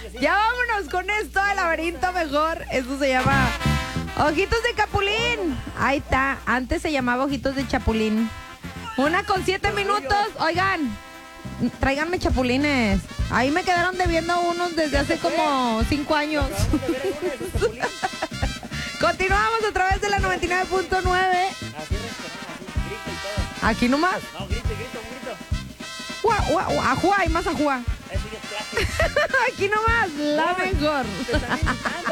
Ya vámonos con esto, el laberinto mejor. Esto se llama Ojitos de Capulín. Ahí está. Antes se llamaba Ojitos de Chapulín. 1:07 minutos. Oigan, tráiganme chapulines. Ahí me quedaron debiendo unos desde hace como 5 años. Continuamos a través de la 99.9. ¿Aquí nomás? No, grito, un grito. Ajua, hay más ajua. Eso ya es clásico. Aquí nomás, la mejor. Te están invitando.